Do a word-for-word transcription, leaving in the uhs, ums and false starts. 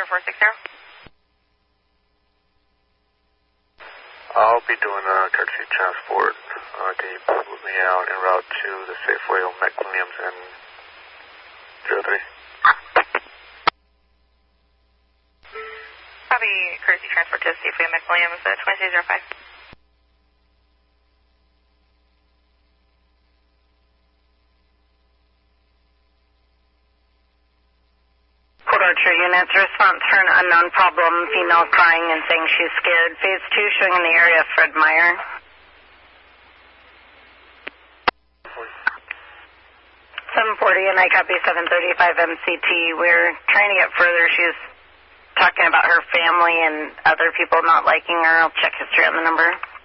four six zero. I'll be doing a courtesy transport. Uh, can you put me out en route to the Safeway on McWilliams and zero three? Copy, courtesy transport to Safeway on McWilliams, uh, twenty-six zero five. Port Archer units, response for an unknown problem, female crying and saying she's scared. Phase two showing in the area of Fred Meyer. seven forty and I copy seven thirty-five M C T. We're trying to get further. She's talking about her family and other people not liking her. I'll check history on the number.